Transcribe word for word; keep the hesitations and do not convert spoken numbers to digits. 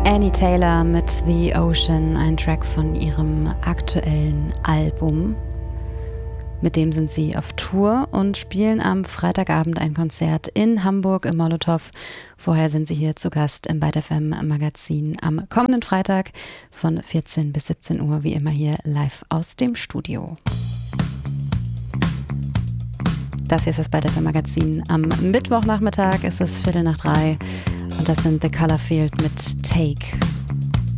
Annie Taylor mit The Ocean, ein Track von ihrem aktuellen Album. Mit dem sind sie auf Tour und spielen am Freitagabend ein Konzert in Hamburg im Molotow. Vorher sind sie hier zu Gast im Byte F M Magazin am kommenden Freitag von vierzehn bis siebzehn Uhr, wie immer hier live aus dem Studio. Das hier ist das Byte F M Magazin. Am Mittwochnachmittag ist es Viertel nach drei und das sind The Color Field mit Take.